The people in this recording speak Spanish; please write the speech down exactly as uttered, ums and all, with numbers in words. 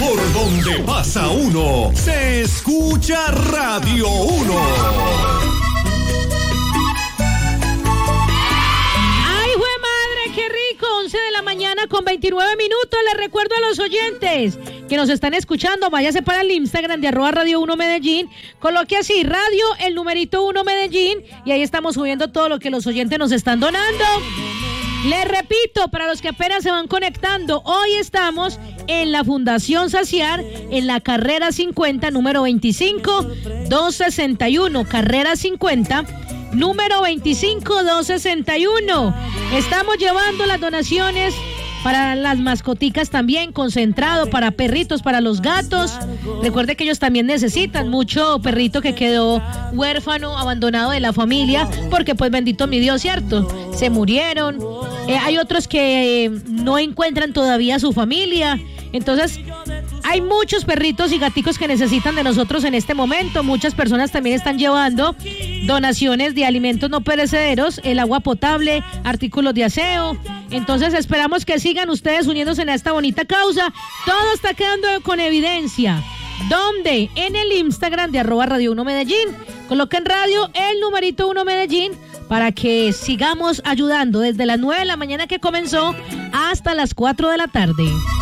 Por donde pasa uno, se escucha Radio uno. Mañana con veintinueve minutos. Les recuerdo a los oyentes que nos están escuchando, váyase para el Instagram de arroba Radio uno Medellín, coloque así Radio, el numerito uno Medellín, y ahí estamos subiendo todo lo que los oyentes nos están donando. Les repito, para los que apenas se van conectando, hoy estamos en la Fundación Saciar, en la carrera cincuenta, número veinticinco doscientos sesenta y uno, carrera cincuenta, número veinticinco doscientos sesenta y uno. Estamos llevando las donaciones para las mascoticas también, concentrado para perritos, para los gatos. Recuerde que ellos también necesitan mucho perrito que quedó huérfano, abandonado de la familia, porque pues bendito mi Dios, ¿cierto? Se murieron. Eh, hay otros que eh, no encuentran todavía a su familia. Entonces, hay muchos perritos y gaticos que necesitan de nosotros en este momento. Muchas personas también están llevando donaciones de alimentos no perecederos, el agua potable, artículos de aseo. Entonces, esperamos que sigan ustedes uniéndose en esta bonita causa. Todo está quedando con evidencia. ¿Dónde? En el Instagram de arroba Radio uno Medellín. Coloquen Radio, el numerito uno Medellín, para que sigamos ayudando desde las nueve de la mañana que comenzó hasta las cuatro de la tarde.